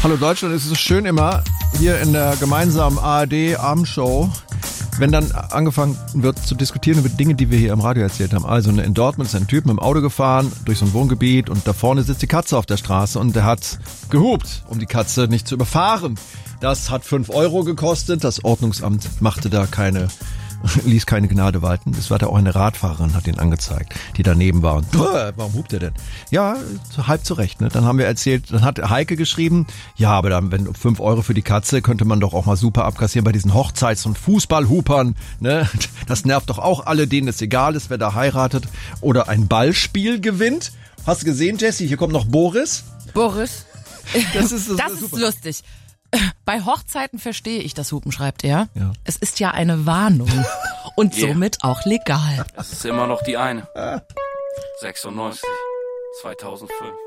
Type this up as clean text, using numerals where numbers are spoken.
Hallo Deutschland, es ist so schön immer hier in der gemeinsamen ARD-Abendshow, wenn dann angefangen wird zu diskutieren über Dinge, die wir hier im Radio erzählt haben. Also in Dortmund ist ein Typ mit dem Auto gefahren durch so ein Wohngebiet und da vorne sitzt die Katze auf der Straße und der hat gehupt, um die Katze nicht zu überfahren. Das hat 5 Euro gekostet. Das Ordnungsamt machte da ließ keine Gnade walten. Das war da auch eine Radfahrerin, hat ihn angezeigt, die daneben war. Und warum hupt er denn? Ja, halb zu Recht. Ne? Dann haben wir erzählt, dann hat Heike geschrieben, ja, aber dann, wenn 5 Euro für die Katze, könnte man doch auch mal super abkassieren bei diesen Hochzeits- und Fußballhupern. Ne? Das nervt doch auch alle, denen es egal ist, wer da heiratet oder ein Ballspiel gewinnt. Hast du gesehen, Jessie? Hier kommt noch Boris. Boris. Das ist super. Lustig. Bei Hochzeiten verstehe ich das Hupen, schreibt er. Ja. Es ist ja eine Warnung und somit auch legal. Das ist immer noch die eine. 96, 2005.